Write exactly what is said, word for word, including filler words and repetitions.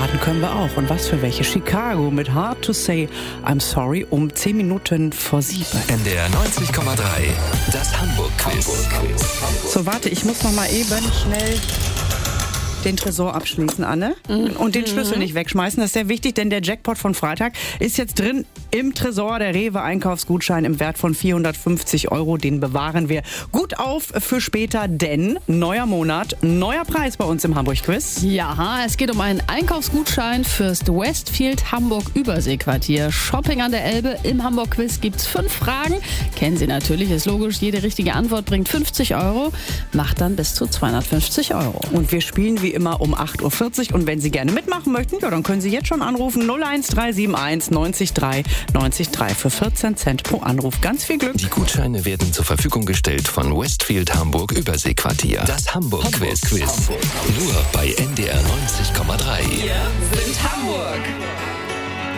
Baden können wir auch. Und was für welche? Chicago mit Hard to Say I'm Sorry um zehn Minuten vor sieben. N D R neunzig Komma drei, das Hamburg-Quiz. So, warte, ich muss noch mal eben schnell den Tresor abschließen, Anne. Mhm. Und den Schlüssel nicht wegschmeißen. Das ist sehr wichtig, denn der Jackpot von Freitag ist jetzt drin im Tresor. Der Rewe-Einkaufsgutschein im Wert von vierhundertfünfzig Euro. Den bewahren wir gut auf für später, denn neuer Monat, neuer Preis bei uns im Hamburg-Quiz. Ja, es geht um einen Einkaufsgutschein fürs Westfield Hamburg Überseequartier. Shopping an der Elbe. Im Hamburg-Quiz gibt es fünf Fragen. Kennen Sie natürlich, ist logisch. Jede richtige Antwort bringt fünfzig Euro. Macht dann bis zu zweihundertfünfzig Euro. Und wir spielen wie immer um acht Uhr vierzig. Und wenn Sie gerne mitmachen möchten, ja, dann können Sie jetzt schon anrufen. null eins drei sieben eins neunzig drei neunzig drei für vierzehn Cent pro Anruf. Ganz viel Glück. Die Gutscheine werden zur Verfügung gestellt von Westfield Hamburg Überseequartier. Das Hamburg-Quiz. Hamburg. Nur bei N D R neunzig Komma drei. Wir sind Hamburg.